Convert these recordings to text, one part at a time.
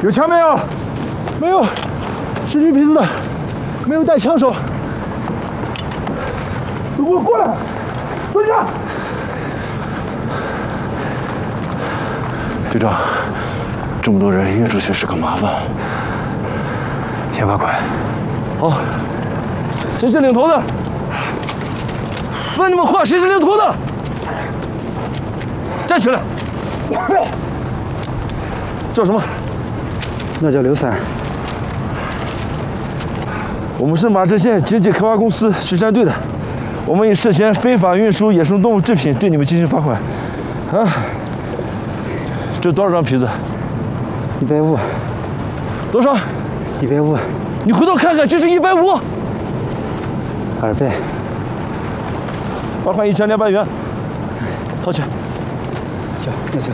有枪没有？ 没有，是绿皮子的，没有带枪手。给我过来，蹲下。 队长，这么多人约出去是个麻烦， 先罚款。 好， 谁是领头的？问你们话，谁是领头的？站起来！叫什么？ 那叫刘三。 我们是马镇县经济开发公司巡山队的，我们以涉嫌非法运输野生动物制品对你们进行罚款。啊，这多少张皮子 ？150。 多少 ？150。 你回头看看，这是150。 200。 罚款1200元，掏钱。 行，那行。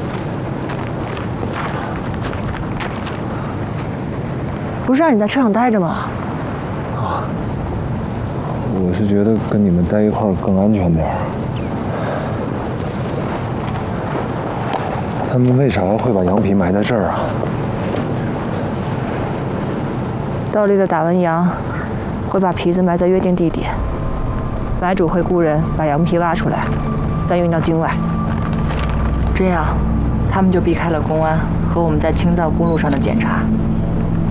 不是让你在车上待着吗？ 啊，我是觉得跟你们待一块儿更安全点儿。他们为啥会把羊皮埋在这儿啊？ 盗猎的打完羊，会把皮子埋在约定地点，买主会雇人把羊皮挖出来，再运到境外。这样，他们就避开了公安和我们在青藏公路上的检查。